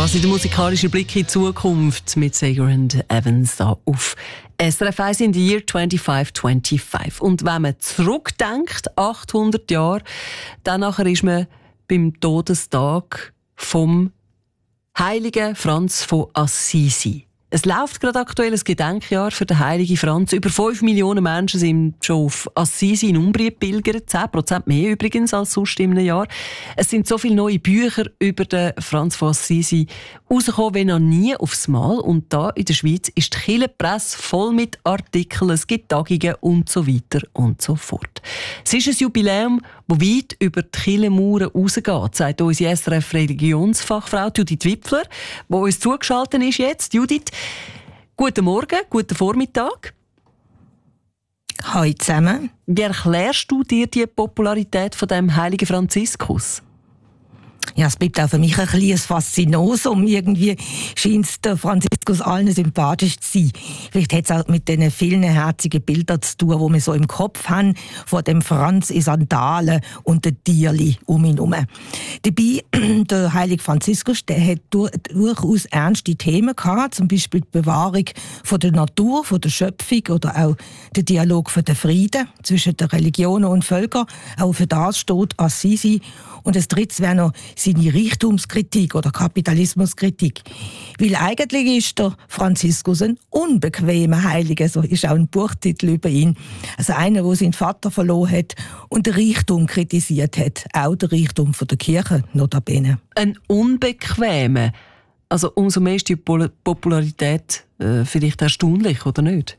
quasi der musikalische Blick in die Zukunft mit Sager und Evans da auf SRF 1 in the year 2525. Und wenn man zurückdenkt, 800 Jahre, dann nachher ist man beim Todestag vom heiligen Franz von Assisi. Es läuft gerade aktuell ein Gedenkjahr für den heiligen Franz. Über 5 Millionen Menschen sind schon auf Assisi in Umbrien pilgert. 10% mehr übrigens als sonst im Jahr. Es sind so viele neue Bücher über den Franz von Assisi rausgekommen wie noch nie aufs Mal. Und da in der Schweiz ist die Kirchenpresse voll mit Artikeln. Es gibt Tagungen und so weiter und so fort. Es ist ein Jubiläum, das weit über die Kirchenmauern rausgeht, sagt unsere SRF-Religionsfachfrau Judith Wipfler, die uns zugeschaltet ist jetzt. Judith, guten Morgen, guten Vormittag. Hallo zusammen. Wie erklärst du dir die Popularität von dem heiligen Franziskus? Ja, es bleibt auch für mich ein kleines Faszinosum. Irgendwie scheint es der Franziskus allen sympathisch zu sein. Vielleicht hat es auch mit den vielen herzigen Bildern zu tun, die wir so im Kopf haben, von dem Franz in Sandalen und den Tierli um ihn herum. Dabei, der heilige Franziskus, der hat durchaus ernste Themen gehabt, zum Beispiel die Bewahrung von der Natur, von der Schöpfung oder auch der Dialog für den Frieden zwischen den Religionen und Völkern. Auch für das steht Assisi. Und das Dritte wäre noch seine Reichtumskritik oder Kapitalismuskritik. Weil eigentlich ist der Franziskus ein unbequemer Heiliger, so ist auch ein Buchtitel über ihn. Also einer, der seinen Vater verloren hat und den Reichtum kritisiert hat. Auch der Reichtum von der Kirche, notabene. Ein unbequemer. Also umso mehr ist die Popularität vielleicht erstaunlich, oder nicht?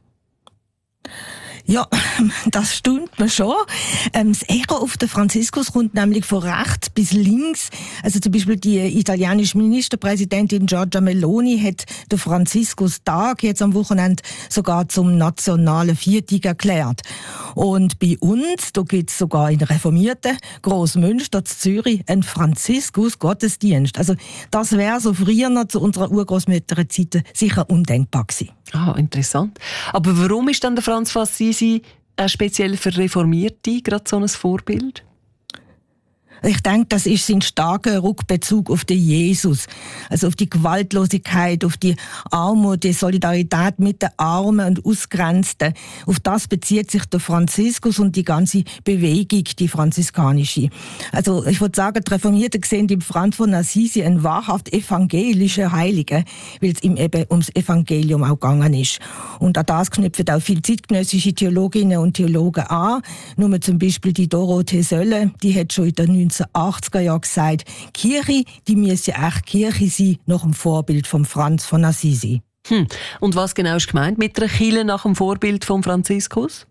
Ja, das stimmt mir schon. Das Echo auf den Franziskus kommt nämlich von rechts bis links. Also zum Beispiel die italienische Ministerpräsidentin Giorgia Meloni hat den Franziskus-Tag jetzt am Wochenende sogar zum nationalen Feiertag erklärt. Und bei uns, da gibt es sogar in reformierten Grossmünster zu Zürich einen Franziskus-Gottesdienst. Also das wäre so früher noch zu unserer Urgroßmütterzeit sicher undenkbar gewesen. Ah, interessant. Aber warum ist dann der Franz von Assisi speziell für Reformierte gerade so ein Vorbild? Ich denke, das ist sein starker Rückbezug auf den Jesus. Also auf die Gewaltlosigkeit, auf die Armut, die Solidarität mit den Armen und Ausgrenzten. Auf das bezieht sich der Franziskus und die ganze Bewegung, die franziskanische. Also ich würde sagen, die Reformierten sehen im Franz von Assisi einen wahrhaft evangelischen Heiligen, weil es ihm eben ums Evangelium auch gegangen ist. Und an das knüpfen auch viele zeitgenössische Theologinnen und Theologen an. Nur zum Beispiel die Dorothee Sölle, die hat schon in den 1980er Jahren gesagt, Kirche, die müsse echt Kirche sein, nach dem Vorbild von Franz von Assisi. Und was genau ist gemeint mit einer Kirche nach dem Vorbild von Franziskus?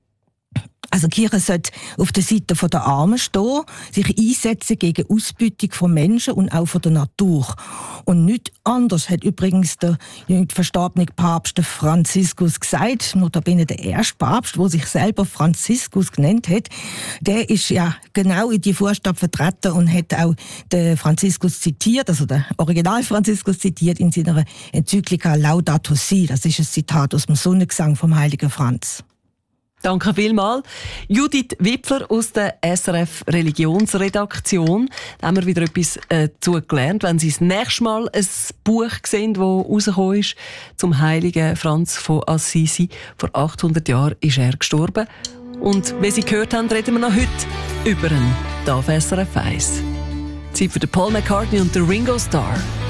Also die Kirche sollte auf der Seite der Armen stehen, sich einsetzen gegen Ausbeutung von Menschen und auch von der Natur. Und nicht anders hat übrigens der verstorbene Papst Franziskus gesagt, notabene der erste Papst, der sich selber Franziskus genannt hat. Der ist ja genau in die Fußstapfen vertreten und hat auch den Franziskus zitiert, also den Original Franziskus zitiert in seiner Enzyklika Laudato Si. Das ist ein Zitat aus dem Sonnengesang vom heiligen Franz. Danke vielmals. Judith Wipfler aus der SRF Religionsredaktion. Da haben wir wieder etwas zugelernt. Wenn Sie das nächste Mal ein Buch sehen, das rausgekommen ist zum heiligen Franz von Assisi. Vor 800 Jahren ist er gestorben. Und wie Sie gehört haben, reden wir noch heute über ihn. Hier auf SRF 1. Zeit für den Paul McCartney und den Ringo Starr.